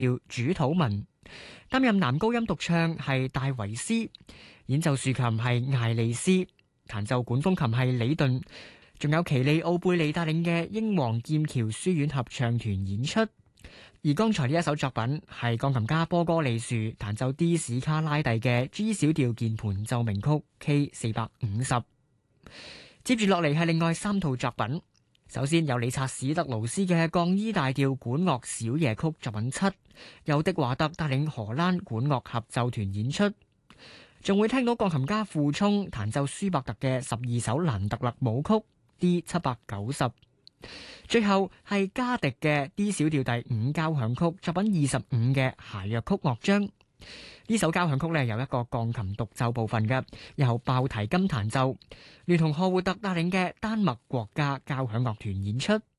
調主禱文，擔任男高音獨唱係戴維斯，演奏豎琴係艾利斯，彈奏管風琴係李頓，仲有奇利奧貝利帶領嘅英皇劍橋書院合唱團演出。而剛才呢一首作品係鋼琴家波哥利樹彈奏 D 史卡拉蒂嘅 G 小調鍵盤奏鳴曲 K450。接住落嚟係另外3套作品。首先有理察史特勞斯嘅降 E 大調管樂小夜曲作品7，由迪華特帶領荷蘭管樂合奏團演出。仲會聽到鋼琴家傅聰彈奏舒伯特嘅12首蘭特勒舞曲 D790。最後係加迪嘅 D 小調第5交響曲作品25嘅諧謔曲樂章。呢首交響曲呢有一個鋼琴獨奏部分嘅，由鮑提金彈奏，聯同賀活特帶領嘅丹麥國家交響樂團演出。